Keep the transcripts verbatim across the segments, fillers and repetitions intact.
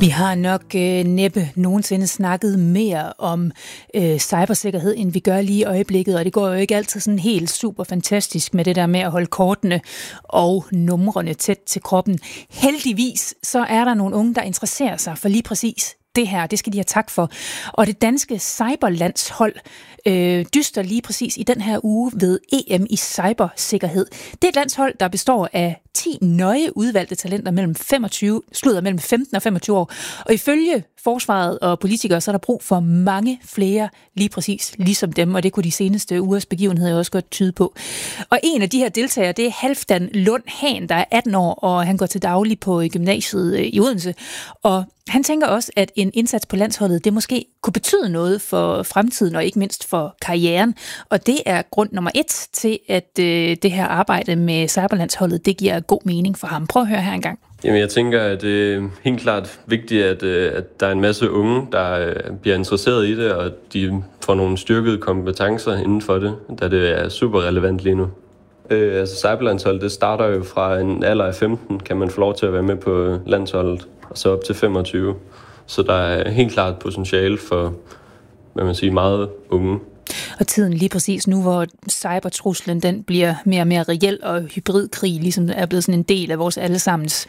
Vi har nok øh, næppe nogensinde snakket mere om øh, cybersikkerhed, end vi gør lige i øjeblikket, og det går jo ikke altid sådan helt super fantastisk med det der med at holde kortene og numrene tæt til kroppen. Heldigvis så er der nogle unge, der interesserer sig for lige præcis det her. Det skal de have tak for. Og det danske cyberlandshold øh, dyster lige præcis i den her uge ved E M i cybersikkerhed. Det er et landshold, der består af ti nøje udvalgte talenter mellem femogtyve, slutter mellem femten og femogtyve år. Og ifølge forsvaret og politikere, så er der brug for mange flere lige præcis ligesom dem, og det kunne de seneste ugers begivenheder også godt tyde på. Og en af de her deltagere, det er Halfdan Lund Hahn, der er atten år, og han går til daglig på gymnasiet i Odense. Og han tænker også, at en indsats på landsholdet, det måske kunne betyde noget for fremtiden, og ikke mindst for karrieren. Og det er grund nummer et til, at øh, det her arbejde med cyberlandsholdet, det giver god mening for ham. Prøv at høre her en gang. Jamen, jeg tænker, at det er helt klart vigtigt, at, at der er en masse unge, der bliver interesseret i det, og de får nogle styrkede kompetencer inden for det, da det er super relevant lige nu. Øh, altså cyberlandsholdet, det starter jo fra en alder af femten, kan man få lov til at være med på landsholdet, og så op til femogtyve. Så der er helt klart potentiale for, hvad man siger, meget unge. Og tiden lige præcis nu, hvor cybertruslen den bliver mere og mere reel, og hybridkrig ligesom er blevet sådan en del af vores allesammens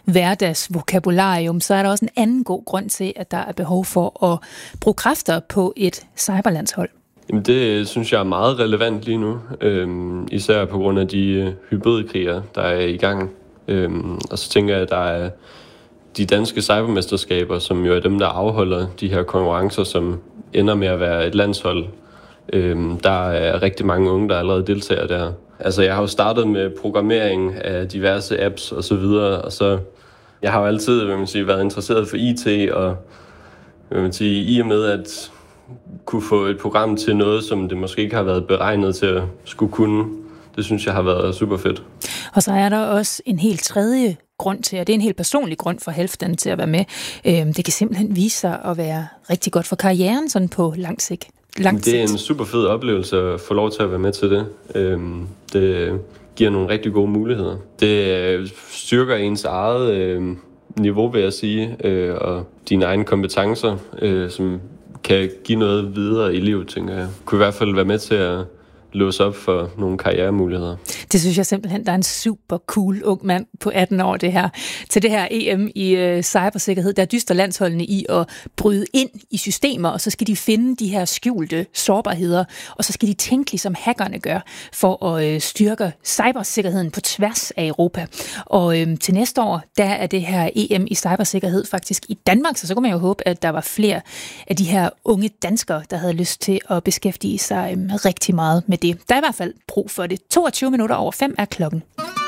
hverdagsvokabularium, så er der også en anden god grund til, at der er behov for at bruge kræfter på et cyberlandshold. Jamen det synes jeg er meget relevant lige nu, øhm, især på grund af de hybridkriger, der er i gang. Øhm, og så tænker jeg, at der er de danske cybermesterskaber, som jo er dem, der afholder de her konkurrencer, som ender med at være et landshold. Øhm, der er rigtig mange unge, der allerede deltager der. Altså, jeg har jo startet med programmering af diverse apps og så videre, og så jeg har jo altid, hvad man sige, været interesseret for I T, og hvad man sige, i og med at kunne få et program til noget, som det måske ikke har været beregnet til at skulle kunne, det synes jeg har været super fedt. Og så er der også en helt tredje grund til, og det er en helt personlig grund for Halfdan til at være med. Øhm, det kan simpelthen vise sig at være rigtig godt for karrieren, sådan på lang sigt. Langt det er en super fed oplevelse at få lov til at være med til det. Øhm, det giver nogle rigtig gode muligheder. Det styrker ens eget øh, niveau, vil jeg sige, øh, og dine egne kompetencer, øh, som kan give noget videre i livet, tænker jeg. Kunne i hvert fald være med til at låse op for nogle karrieremuligheder. Det synes jeg simpelthen, der er en super cool ung mand på atten år, det her. Til det her E M i øh, cybersikkerhed, der dyster landsholdene i at bryde ind i systemer, og så skal de finde de her skjulte sårbarheder, og så skal de tænke, ligesom hackerne gør, for at øh, styrke cybersikkerheden på tværs af Europa. Og øh, til næste år, der er det her E M i cybersikkerhed faktisk i Danmark, så så kunne man jo håbe, at der var flere af de her unge danskere, der havde lyst til at beskæftige sig øh, rigtig meget med det. Der er i hvert fald brug for det. toogtyve minutter over fem er klokken.